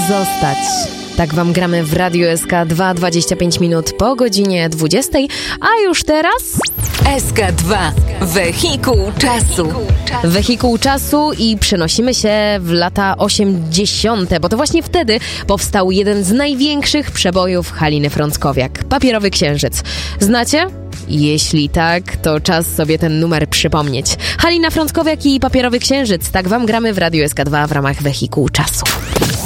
zostać. Tak wam gramy w Radiu SK2 25 minut po godzinie 20, a już teraz... SK2. Wehikuł czasu. Wehikuł czasu i przenosimy się w lata 80., bo to właśnie wtedy powstał jeden z największych przebojów Haliny Frąckowiak. Papierowy Księżyc. Znacie? Jeśli tak, to czas sobie ten numer przypomnieć. Halina Frąckowiak i Papierowy Księżyc. Tak wam gramy w Radiu SK2 w ramach Wehikuł czasu.